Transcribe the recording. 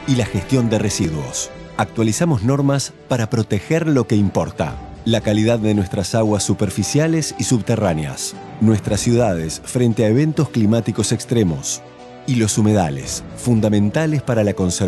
y la gestión de residuos. Actualizamos normas para proteger lo que importa: la calidad de nuestras aguas superficiales y subterráneas, nuestras ciudades frente a eventos climáticos extremos y los humedales, fundamentales para la conservación